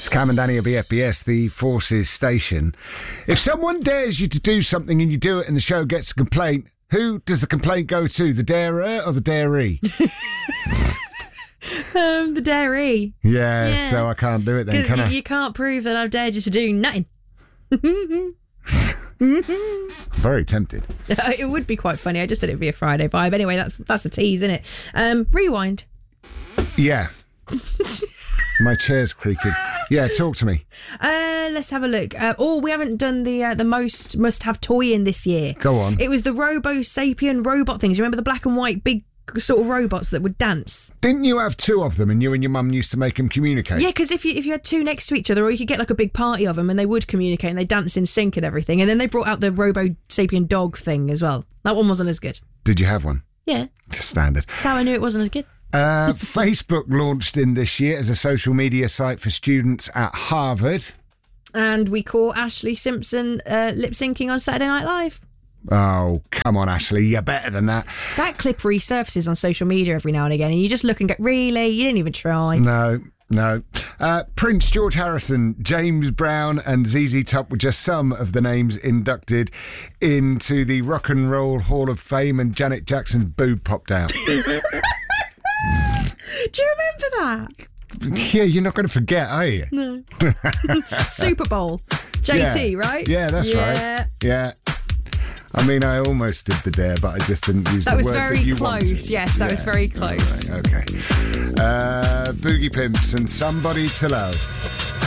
It's Cam and Danny at BFBS, the Forces station. If someone dares you to do something and you do it and the show gets a complaint, who does the complaint go to? The darer or the daree? The daree. Yeah, so I can't do it then, can I? You can't prove that I've dared you to do nothing. I'm very tempted. It would be quite funny. I just said it would be a Friday vibe. Anyway, that's a tease, isn't it? Rewind. Yeah. My chair's creaking. Yeah, talk to me. Let's have a look. We haven't done the most must-have toy in this year. Go on. It was the Robo Sapien robot things. You remember the black and white big sort of robots that would dance? Didn't you have two of them and you and your mum used to make them communicate? Yeah, because if you had two next to each other, or you could get like a big party of them and they would communicate and they dance in sync and everything. And then they brought out the Robo Sapien dog thing as well. That one wasn't as good. Did you have one? Yeah. Standard. That's how I knew it wasn't as good. Facebook launched in this year as a social media site for students at Harvard. And we caught Ashley Simpson lip syncing on Saturday Night Live. Oh, come on, Ashley, you're better than that. That clip resurfaces on social media every now and again, and you just look and go, really? You didn't even try. No. Prince, George Harrison, James Brown and ZZ Top were just some of the names inducted into the Rock and Roll Hall of Fame, and Janet Jackson's boob popped out. Do you remember that? Yeah, you're not going to forget, are you? No. Super Bowl. JT, yeah. right? Yeah, that's right. Yeah. I mean, I almost did the dare, but I just didn't use the word that you wanted. That was very close. Yes, that was very close. Right, okay. Boogie Pimps and Somebody to Love.